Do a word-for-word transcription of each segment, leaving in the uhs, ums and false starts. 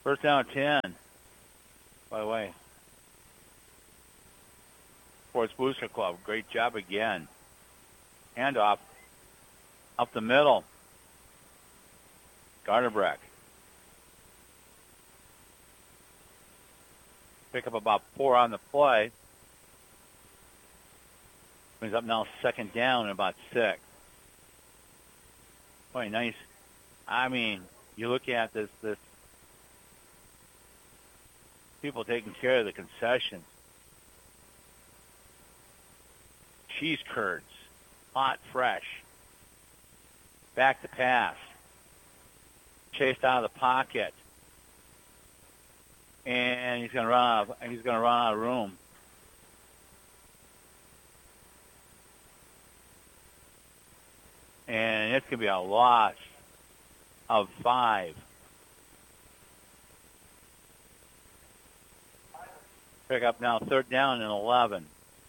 First down ten. By the way, Sports Booster Club, great job again. Handoff up the middle. Garderbreck. Pick up about four on the play. Brings up now second down and about six. Boy, nice. I mean, you look at this, this people taking care of the concessions. Cheese curds, hot, fresh. Back to pass. Chased out of the pocket. And he's going to run out of, he's going to run out of room. And it's going to be a loss of five. Pick up now third down and eleven.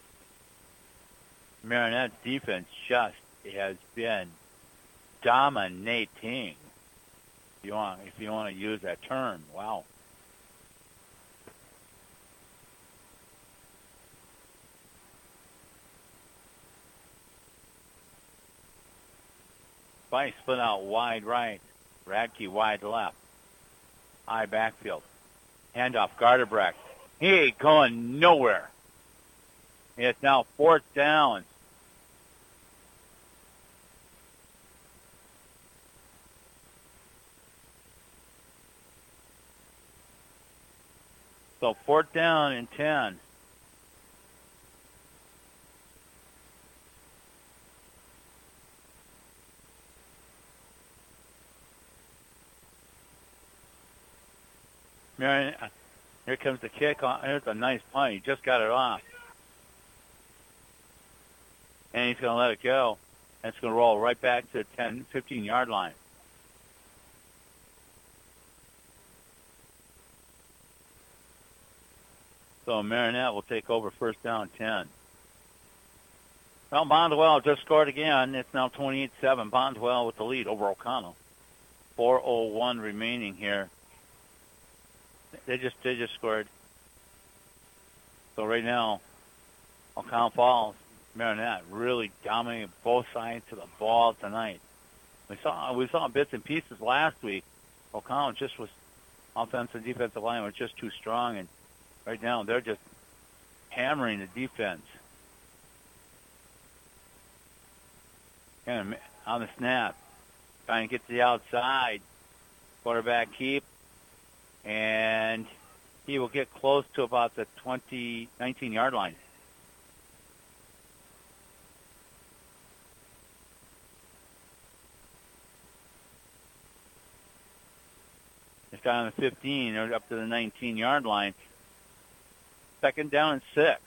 Marinette defense just has been dominating. If you want, if you want to use that term, wow. Spice split out wide right. Radke wide left. High backfield. Handoff, Garderbreck. He ain't going nowhere. It's now fourth down. So fourth down and ten. Marion, here comes the kick. On, here's a nice punt. He just got it off. And he's going to let it go. And it's going to roll right back to the ten, fifteen-yard line. So Marinette will take over first down ten. Well, Bondwell just scored again. It's now twenty-eight seven. Bondwell with the lead over O'Connell. four oh one remaining here. They just they just scored. So right now, O'Connell Falls, Marinette really dominating both sides of the ball tonight. We saw we saw bits and pieces last week. O'Connell just was offensive and defensive line was just too strong, and right now they're just hammering the defense. And on the snap, trying to get to the outside. Quarterback keep. And he will get close to about the twenty, nineteen-yard line. It's down to fifteen, or up to the nineteen-yard line. Second down and six.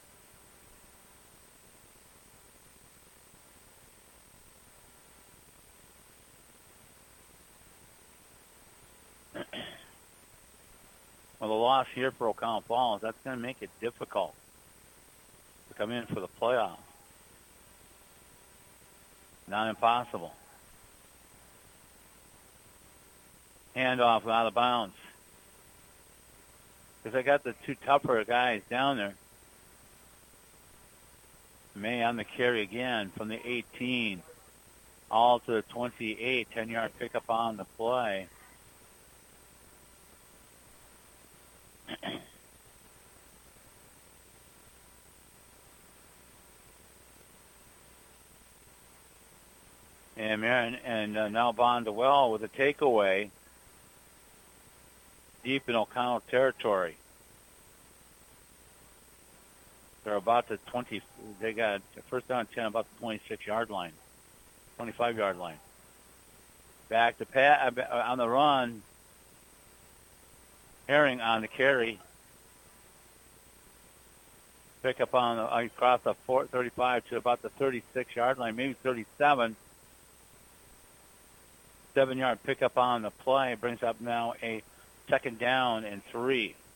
Well, the loss here for O'Connell Falls, that's going to make it difficult to come in for the playoffs. Not impossible. Handoff out of bounds. Because I got the two tougher guys down there. May on the carry again from the eighteen all to the twenty-eight, ten-yard pickup on the play. And Marin, and uh, now Bondwell with a takeaway deep in O'Connell territory. They're about the twenty. They got first down ten, about the twenty-six-yard line, twenty-five-yard line. Back to Pat on the run. Herring on the carry. Pick up on the, across the four, thirty-five to about the thirty-six-yard line, maybe thirty-seven. Seven-yard pickup on the play brings up now a second down and three.